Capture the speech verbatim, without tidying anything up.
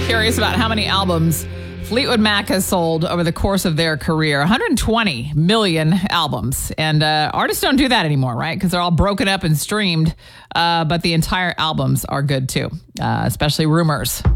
Curious about how many albums Fleetwood Mac has sold over the course of their career. one hundred twenty million albums. And uh, artists don't do that anymore, right? Because they're all broken up and streamed. Uh, but the entire albums are good, too, uh, especially Rumors.